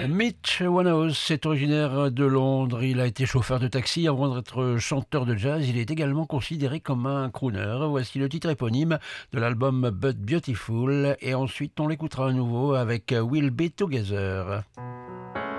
Mitch Winehouse est originaire de Londres. Il a été chauffeur de taxi avant d'être chanteur de jazz. Il est également considéré comme un crooner. Voici le titre éponyme de l'album But Beautiful. Et ensuite, on l'écoutera à nouveau avec We'll Be Together.